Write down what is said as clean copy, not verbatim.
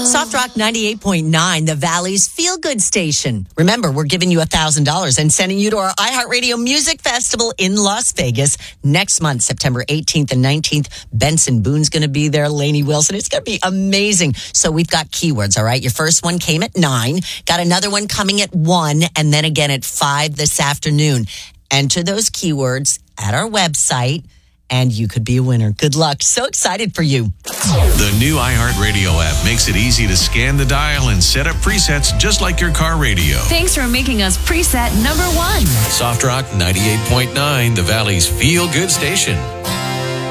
Soft Rock 98.9, the Valley's feel-good station. Remember, we're giving you $1,000 and sending you to our iHeartRadio Music Festival in Las Vegas next month, September 18th and 19th. Benson Boone's going to be there, Lainey Wilson. It's going to be amazing. So we've got keywords, all right? Your first one came at 9, got another one coming at 1, and then again at 5 this afternoon. Enter those keywords at our website, and you could be a winner. Good luck. So excited for you. The new iHeartRadio app makes it easy to scan the dial and set up presets just like your car radio. Thanks for making us preset number 1. Soft Rock 98.9, the Valley's feel-good station.